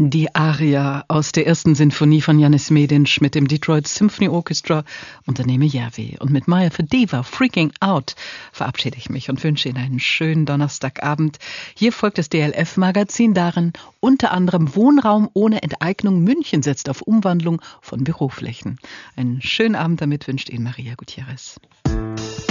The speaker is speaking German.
Die Aria aus der ersten Sinfonie von Janis Medinč mit dem Detroit Symphony Orchestra unter Neme Järvi. Und mit Maya Fadeva, Freaking Out, verabschiede ich mich und wünsche Ihnen einen schönen Donnerstagabend. Hier folgt das DLF-Magazin, darin unter anderem Wohnraum ohne Enteignung. München setzt auf Umwandlung von Büroflächen. Einen schönen Abend damit wünscht Ihnen Maria Gutierrez.